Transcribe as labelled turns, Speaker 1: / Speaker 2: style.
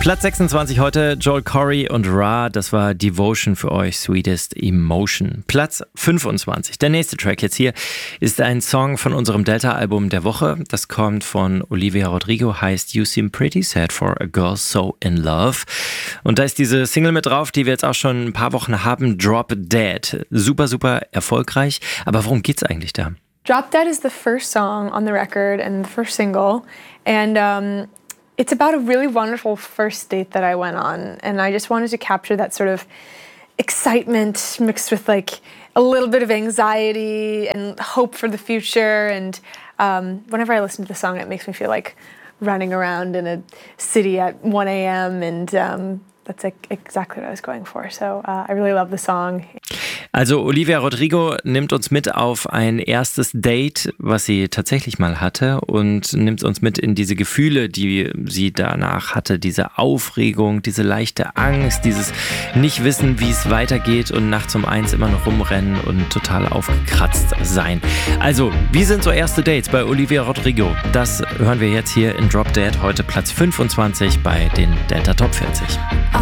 Speaker 1: Platz 26 heute, Joel Corry und Ra, das war Devotion für euch, Sweetest Emotion. Platz 25, der nächste Track jetzt hier, ist ein Song von unserem Delta-Album der Woche. Das kommt von Olivia Rodrigo, heißt You Seem Pretty Sad for a Girl So in Love. Und da ist diese Single mit drauf, die wir jetzt auch schon ein paar Wochen haben, Drop Dead. Super, super erfolgreich. Aber worum geht's eigentlich da?
Speaker 2: Drop Dead is the first song on the record and the first single. And it's about a really wonderful first date that I went on. And I just wanted to capture that sort of excitement mixed with like a little bit of anxiety and hope for the future. And whenever I listen to the song, it makes me feel like running around in a city at 1 a.m. And that's like exactly what I was going for. So I really love the song.
Speaker 1: Also Olivia Rodrigo nimmt uns mit auf ein erstes Date, was sie tatsächlich mal hatte, und nimmt uns mit in diese Gefühle, die sie danach hatte, diese Aufregung, diese leichte Angst, dieses Nicht-Wissen, wie es weitergeht und nachts um 1 immer noch rumrennen und total aufgekratzt sein. Also, wie sind so erste Dates bei Olivia Rodrigo? Das hören wir jetzt hier in Drop Dead, heute Platz 25 bei den Delta Top 40.